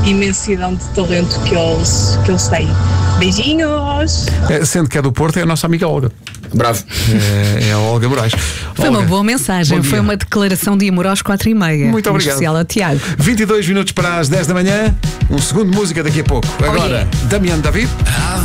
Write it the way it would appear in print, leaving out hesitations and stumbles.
imensidão de talento que eles têm. Beijinhos! Sendo que é do Porto, é a nossa amiga Olga. Bravo. É a Olga Moraes. Foi Olga, uma boa mensagem, bom dia. foi uma declaração de amor às 4h30. Muito obrigado. Especial ao Tiago. 22 minutos para as 10 da manhã. Um segundo de música daqui a pouco. Agora, Damiano David.